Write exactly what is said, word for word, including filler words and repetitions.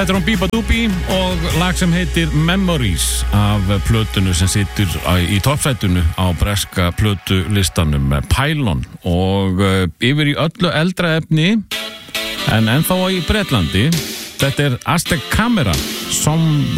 Þetta er hún Bíba Dúbí og lag sem heitir Memories af plötunu sem situr í toppsætunu á breska plötulistanum Pylon og yfir í öllu eldra efni en ennþá í Bretlandi. Þetta er Aztec Camera som